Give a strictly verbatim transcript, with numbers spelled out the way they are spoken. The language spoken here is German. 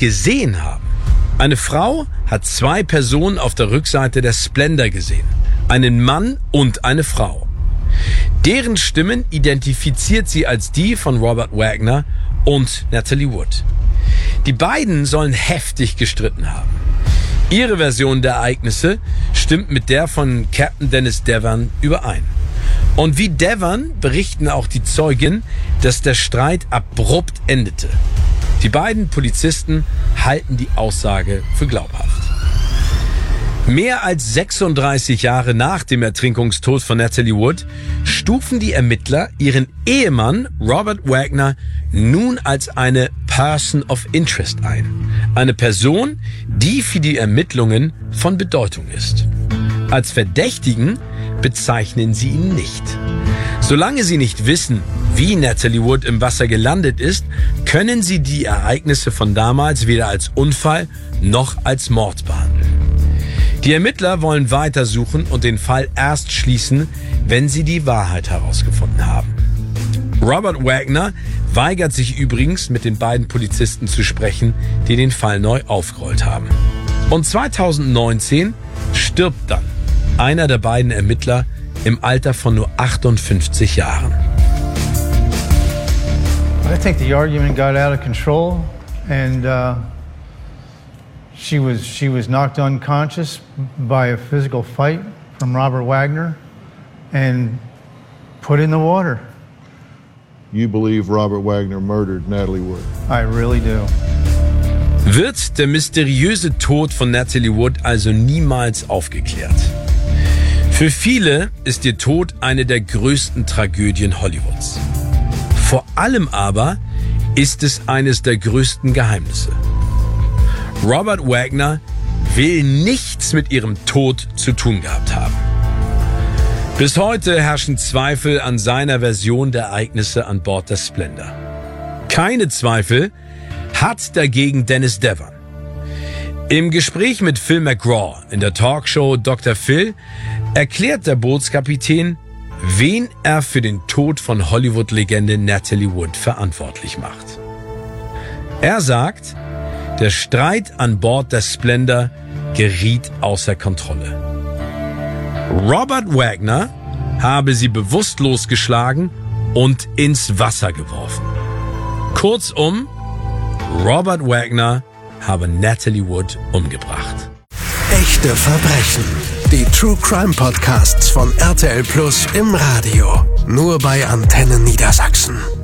gesehen haben. Eine Frau hat zwei Personen auf der Rückseite der Splendor gesehen. Einen Mann und eine Frau. Deren Stimmen identifiziert sie als die von Robert Wagner und Natalie Wood. Die beiden sollen heftig gestritten haben. Ihre Version der Ereignisse stimmt mit der von Captain Dennis Devon überein. Und wie Devon berichten auch die Zeugen, dass der Streit abrupt endete. Die beiden Polizisten halten die Aussage für glaubhaft. Mehr als sechsunddreißig Jahre nach dem Ertrinkungstod von Natalie Wood stufen die Ermittler ihren Ehemann Robert Wagner nun als eine Person of Interest ein. Eine Person, die für die Ermittlungen von Bedeutung ist. Als Verdächtigen bezeichnen sie ihn nicht. Solange sie nicht wissen, wie Natalie Wood im Wasser gelandet ist, können sie die Ereignisse von damals weder als Unfall noch als Mord behandeln. Die Ermittler wollen weitersuchen und den Fall erst schließen, wenn sie die Wahrheit herausgefunden haben. Robert Wagner weigert sich übrigens, mit den beiden Polizisten zu sprechen, die den Fall neu aufgerollt haben. Und zweitausendneunzehn stirbt dann einer der beiden Ermittler im Alter von nur achtundfünfzig Jahren. I think the argument got out of control and uh, she was she was knocked unconscious by a physical fight from Robert Wagner and put in the water. You believe Robert Wagner murdered Natalie Wood? I really do. Wird der mysteriöse Tod von Natalie Wood also niemals aufgeklärt? Für viele ist ihr Tod eine der größten Tragödien Hollywoods. Vor allem aber ist es eines der größten Geheimnisse. Robert Wagner will nichts mit ihrem Tod zu tun gehabt haben. Bis heute herrschen Zweifel an seiner Version der Ereignisse an Bord der Splendor. Keine Zweifel hat dagegen Dennis Devon. Im Gespräch mit Phil McGraw in der Talkshow Doktor Phil erklärt der Bootskapitän, wen er für den Tod von Hollywood-Legende Natalie Wood verantwortlich macht. Er sagt, der Streit an Bord der Splendor geriet außer Kontrolle. Robert Wagner habe sie bewusstlos geschlagen und ins Wasser geworfen. Kurzum, Robert Wagner habe Natalie Wood umgebracht. Echte Verbrechen. Die True Crime Podcasts von R T L Plus im Radio. Nur bei Antenne Niedersachsen.